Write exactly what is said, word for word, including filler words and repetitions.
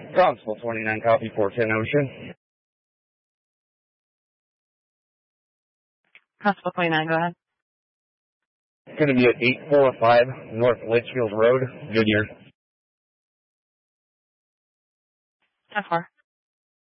Constable twenty-nine, copy four ten Ocean. Constable twenty-nine, go ahead. It's going to be at eight four five North Litchfield Road, Goodyear. ten four.